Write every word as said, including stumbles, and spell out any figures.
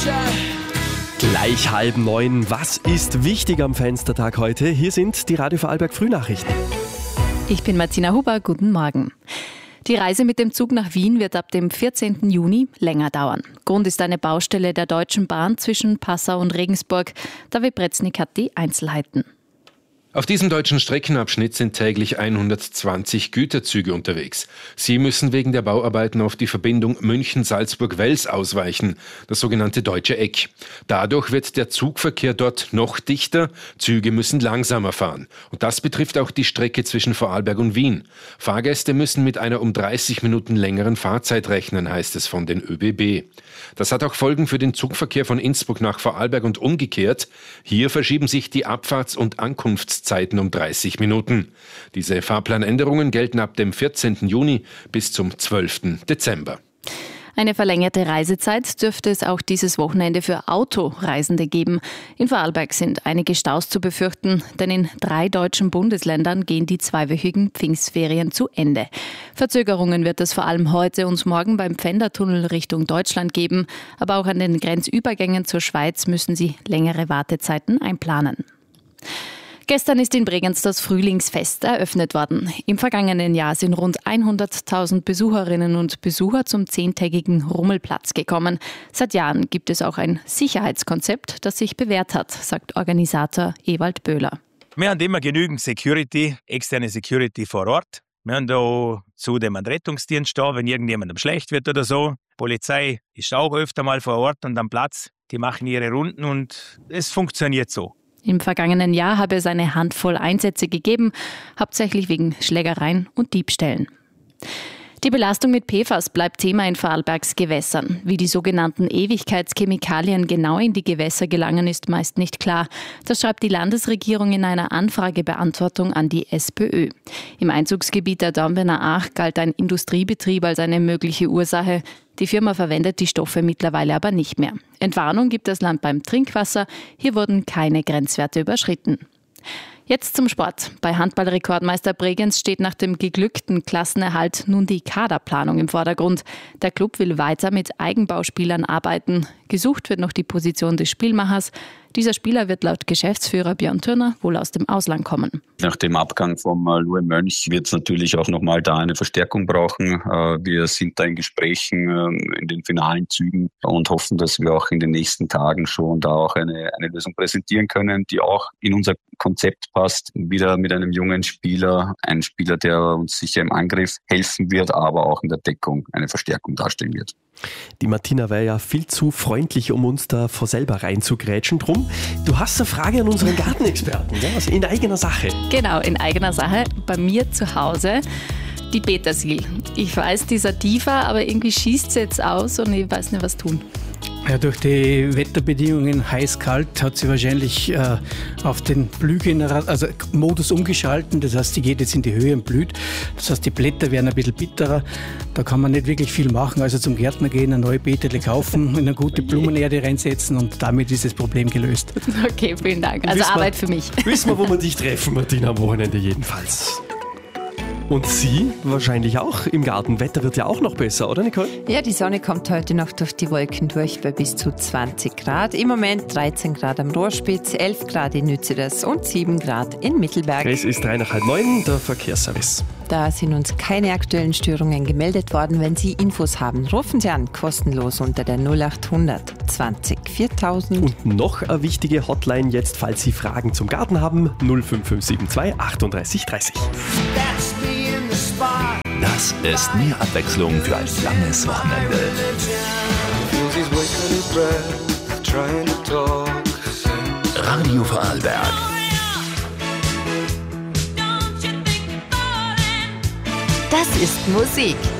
Gleich halb neun. Was ist wichtig am Fenstertag heute? Hier sind die Radio Vorarlberg Frühnachrichten. Ich bin Martina Huber, guten Morgen. Die Reise mit dem Zug nach Wien wird ab dem vierzehnten Juni länger dauern. Grund ist eine Baustelle der Deutschen Bahn zwischen Passau und Regensburg. David Breznik hat die Einzelheiten. Auf diesem deutschen Streckenabschnitt sind täglich hundertzwanzig Güterzüge unterwegs. Sie müssen wegen der Bauarbeiten auf die Verbindung München-Salzburg-Wels ausweichen, das sogenannte Deutsche Eck. Dadurch wird der Zugverkehr dort noch dichter, Züge müssen langsamer fahren. Und das betrifft auch die Strecke zwischen Vorarlberg und Wien. Fahrgäste müssen mit einer um dreißig Minuten längeren Fahrzeit rechnen, heißt es von den ÖBB. Das hat auch Folgen für den Zugverkehr von Innsbruck nach Vorarlberg und umgekehrt. Hier verschieben sich die Abfahrts- und Ankunftszeiten um dreißig Minuten. Diese Fahrplanänderungen gelten ab dem vierzehnten Juni bis zum zwölften Dezember. Eine verlängerte Reisezeit dürfte es auch dieses Wochenende für Autoreisende geben. In Vorarlberg sind einige Staus zu befürchten, denn in drei deutschen Bundesländern gehen die zweiwöchigen Pfingstferien zu Ende. Verzögerungen wird es vor allem heute und morgen beim Pfändertunnel Richtung Deutschland geben, aber auch an den Grenzübergängen zur Schweiz müssen sie längere Wartezeiten einplanen. Gestern ist in Bregenz das Frühlingsfest eröffnet worden. Im vergangenen Jahr sind rund hunderttausend Besucherinnen und Besucher zum zehntägigen Rummelplatz gekommen. Seit Jahren gibt es auch ein Sicherheitskonzept, das sich bewährt hat, sagt Organisator Ewald Böhler. Wir haben immer genügend Security, externe Security vor Ort. Wir haben da zudem einen Rettungsdienst da, wenn irgendjemandem schlecht wird oder so. Die Polizei ist auch öfter mal vor Ort und am Platz. Die machen ihre Runden und es funktioniert so. Im vergangenen Jahr habe es eine Handvoll Einsätze gegeben, hauptsächlich wegen Schlägereien und Diebstählen. Die Belastung mit P F A S bleibt Thema in Vorarlbergs Gewässern. Wie die sogenannten Ewigkeitschemikalien genau in die Gewässer gelangen, ist meist nicht klar. Das schreibt die Landesregierung in einer Anfragebeantwortung an die SPÖ. Im Einzugsgebiet der Dornbirner Aach galt ein Industriebetrieb als eine mögliche Ursache. Die Firma verwendet die Stoffe mittlerweile aber nicht mehr. Entwarnung gibt das Land beim Trinkwasser. Hier wurden keine Grenzwerte überschritten. Jetzt zum Sport. Bei Handballrekordmeister Bregenz steht nach dem geglückten Klassenerhalt nun die Kaderplanung im Vordergrund. Der Klub will weiter mit Eigenbauspielern arbeiten. Gesucht wird noch die Position des Spielmachers. Dieser Spieler wird laut Geschäftsführer Björn Thürner wohl aus dem Ausland kommen. Nach dem Abgang vom Louis Mönch wird es natürlich auch nochmal da eine Verstärkung brauchen. Wir sind da in Gesprächen in den finalen Zügen und hoffen, dass wir auch in den nächsten Tagen schon da auch eine, eine Lösung präsentieren können, die auch in unser Konzept passt. Wieder mit einem jungen Spieler, ein Spieler, der uns sicher im Angriff helfen wird, aber auch in der Deckung eine Verstärkung darstellen wird. Die Martina wäre ja viel zu freundlich, um uns da vor selber reinzugrätschen. Drum, du hast eine Frage an unseren Gartenexperten, ja? Also in eigener Sache. Genau, in eigener Sache. Bei mir zu Hause die Petersil. Ich weiß, die ist Sativa, aber irgendwie schießt sie jetzt aus und ich weiß nicht, was tun. Ja, durch die Wetterbedingungen heiß-kalt hat sie wahrscheinlich äh, auf den Blühgenerator, also Modus umgeschalten. Das heißt, die geht jetzt in die Höhe und blüht. Das heißt, die Blätter werden ein bisschen bitterer. Da kann man nicht wirklich viel machen. Also zum Gärtner gehen, eine neue Beete kaufen, in eine gute Blumenerde reinsetzen und damit ist das Problem gelöst. Okay, vielen Dank. Also wissen Arbeit wir, für mich. Wissen wir, wo wir dich treffen, Martina, am Wochenende jedenfalls. Und Sie wahrscheinlich auch im Garten. Wetter wird ja auch noch besser, oder Nicole? Ja, die Sonne kommt heute noch durch die Wolken durch bei bis zu zwanzig Grad. Im Moment dreizehn Grad am Rohrspitz, elf Grad in Nützeres und sieben Grad in Mittelberg. Es ist drei nach halb neun, der Verkehrsservice. Da sind uns keine aktuellen Störungen gemeldet worden. Wenn Sie Infos haben, rufen Sie an, kostenlos unter der null acht hundert zwanzig viertausend. Und noch eine wichtige Hotline jetzt, falls Sie Fragen zum Garten haben, null fünf fünf sieben zwei achtunddreißig dreißig. Das ist mehr Abwechslung für ein langes Wochenende. Radio Vorarlberg. Das ist Musik.